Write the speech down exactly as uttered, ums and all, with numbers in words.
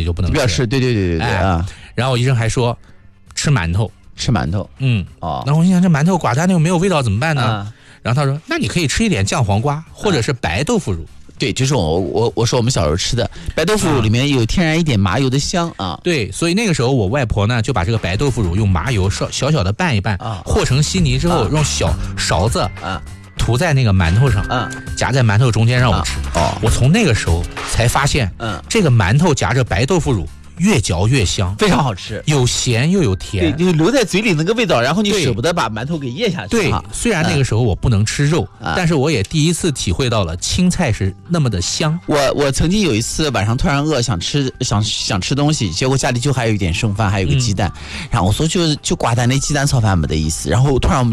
就不能吃。 不要吃，对对对对对、哎、啊。 然后医生还说吃馒头， 吃馒头， 嗯哦。 然后我心想这馒头寡淡那又没有味道怎么办呢？ 啊、 然后他说那你可以吃一点酱黄瓜或者是白豆腐乳。啊对，就是我我我说我们小时候吃的白豆腐乳里面有天然一点麻油的香啊。 对，所以那个时候我外婆呢就把这个白豆腐乳用麻油小小小的拌一拌， 啊， 和成稀泥之后，啊、用小勺子啊涂在那个馒头上， 啊， 夹在馒头中间让我吃。 啊、哦， 我从那个时候才发现， 嗯， 这个馒头夹着白豆腐乳。越嚼越香， 非常好吃， 有咸又有甜， 对，就留在嘴里那个味道，然后你舍不得把馒头给咽下去。 对，虽然那个时候我不能吃肉， 嗯、 但是我也第一次体会到了青菜是那么的香。 我我曾经有一次晚上突然饿，想吃想想吃东西，结果家里就还有一点剩饭，还有个鸡蛋，嗯、然后我说就就寡淡那鸡蛋炒饭没得意思，然后突然我们。